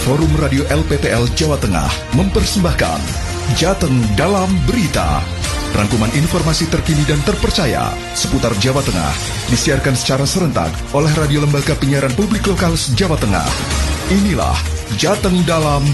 Forum Radio LPTL Jawa Tengah mempersembahkan Jateng Dalam Berita. Rangkuman informasi terkini dan terpercaya seputar Jawa Tengah disiarkan secara serentak oleh Radio Lembaga Penyiaran Publik Lokal Jawa Tengah. Inilah Jateng Dalam